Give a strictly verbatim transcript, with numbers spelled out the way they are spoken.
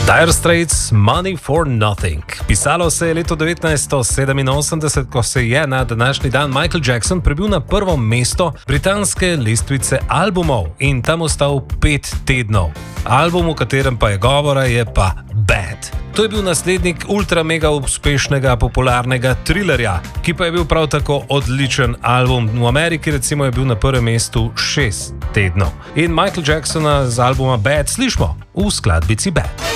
Dire Straits, Money for Nothing. Pisalo se je leto devetnajststo sedeminosemdeset, ko se je na današnji dan Michael Jackson prebil na prvo mesto britanske lestvice albumov in tam ostal pet tednov. Album, o katerem pa je govora, je pa Bad. To je bil naslednik ultra mega uspešnega popularnega Thrillerja, ki pa je bil prav tako odličen album. V Ameriki recimo je bil na prvem mestu šest tednov. In Michael Jacksona z albuma Bad slišmo v skladbici Bad.